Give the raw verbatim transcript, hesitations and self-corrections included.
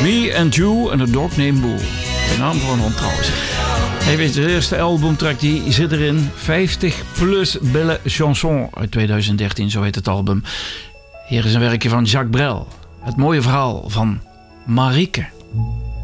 Me and You and a Dog Named Boo. De naam van een hond trouwens. Hey, weet je, de eerste albumtrack die zit erin. vijftig plus belle chanson uit tweeduizend dertien, zo heet het album. Hier is een werkje van Jacques Brel. Het mooie verhaal van Marieke.